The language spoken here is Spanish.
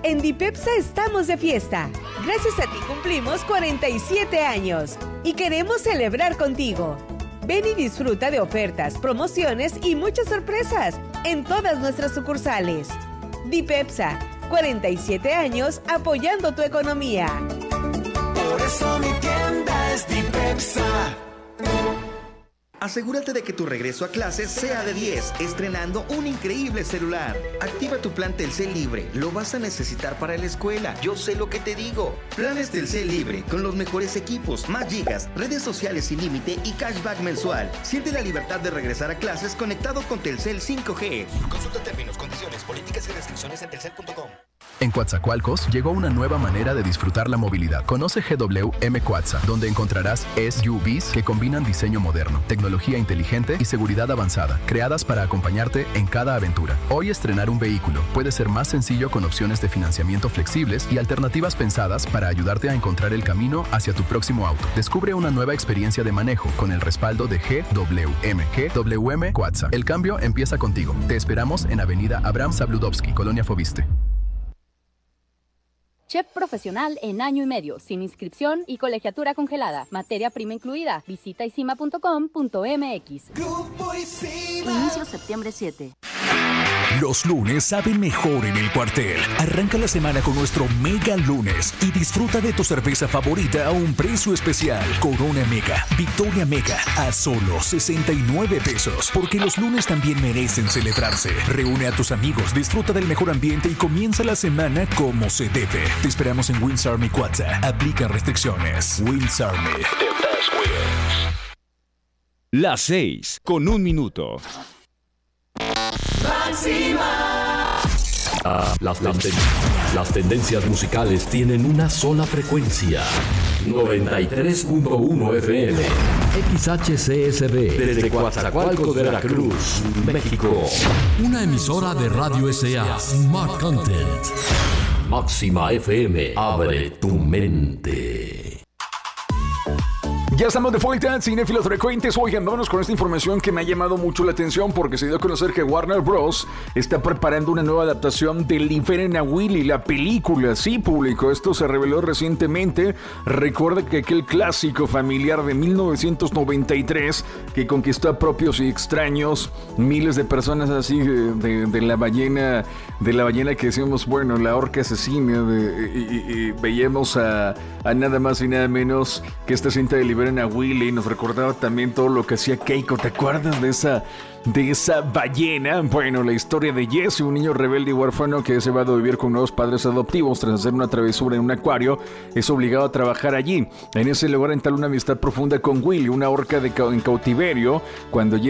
En Dipepsa estamos de fiesta. Gracias a ti cumplimos 47 años y queremos celebrar contigo. Ven y disfruta de ofertas, promociones y muchas sorpresas en todas nuestras sucursales. Dipepsa, 47 años apoyando tu economía. Por eso mi tienda es Dipepsa. Asegúrate de que tu regreso a clases sea de 10, estrenando un increíble celular. Activa tu plan Telcel Libre, lo vas a necesitar para la escuela. Yo sé lo que te digo. Planes Telcel Libre, con los mejores equipos, más gigas, redes sociales sin límite y cashback mensual. Siente la libertad de regresar a clases conectado con Telcel 5G. Consulta términos, condiciones, políticas y restricciones en telcel.com. En Coatzacoalcos llegó una nueva manera de disfrutar la movilidad. Conoce GWM Coatza, donde encontrarás SUVs que combinan diseño moderno, tecnología inteligente y seguridad avanzada, creadas para acompañarte en cada aventura. Hoy estrenar un vehículo puede ser más sencillo con opciones de financiamiento flexibles y alternativas pensadas para ayudarte a encontrar el camino hacia tu próximo auto. Descubre una nueva experiencia de manejo con el respaldo de GWM Coatza. El cambio empieza contigo. Te esperamos en Avenida Abraham Sabludovsky, Colonia Foviste. Chef profesional en año y medio, sin inscripción y colegiatura congelada. Materia prima incluida. Visita isima.com.mx. Grupo Isima. Inicio septiembre 7. Los lunes saben mejor en el cuartel. Arranca la semana con nuestro Mega Lunes y disfruta de tu cerveza favorita a un precio especial. Corona Mega, Victoria Mega, a solo 69 pesos. Porque los lunes también merecen celebrarse. Reúne a tus amigos, disfruta del mejor ambiente y comienza la semana como se debe. Te esperamos en Wins Army Cuatza. Aplica restricciones. Wins Army. The best wins. Las 6 con 1 minuto. Máxima. Las tendencias musicales tienen una sola frecuencia. 93.1 FM. XHCSB. Desde Coatzacoalcos de Veracruz, México. Una emisora de Radio S.A. Smart Content. Máxima FM. Abre tu mente. Ya estamos de vuelta, cinéfilos frecuentes. Oigan, vámonos con esta información que me ha llamado mucho la atención porque se dio a conocer que Warner Bros. Está preparando una nueva adaptación de Liberen a Willy, la película. Sí, público, esto se reveló recientemente. Recuerda que aquel clásico familiar de 1993 que conquistó a propios y extraños, miles de personas así de la ballena que decíamos, bueno, la orca asesina, y veíamos a nada más y nada menos que esta cinta de Liberen a Willy. Nos recordaba también todo lo que hacía Keiko. ¿Te acuerdas de esa ballena? Bueno, la historia de Jesse, un niño rebelde y huérfano que es llevado a vivir con nuevos padres adoptivos tras hacer una travesura en un acuario, es obligado a trabajar allí. En ese lugar entabla una amistad profunda con Willy, una orca en cautiverio. Cuando